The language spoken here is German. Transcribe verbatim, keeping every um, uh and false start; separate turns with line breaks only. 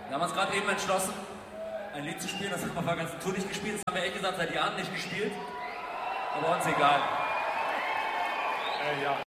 Wir haben uns gerade eben entschlossen, ein Lied zu spielen, das haben wir vor der ganzen Tour nicht gespielt, das haben wir ehrlich gesagt seit Jahren nicht gespielt, aber uns egal.
Äh, ja.